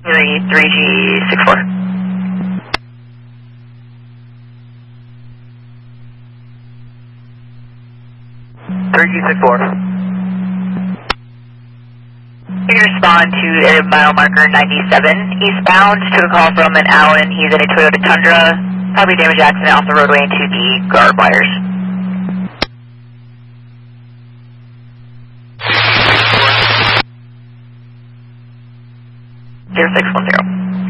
3G64. 3G64. You can respond to a mile marker 97 eastbound. Took a call from an Allen. He's in a Toyota Tundra. Probably damaged accident off the roadway into the guard wires. 0610.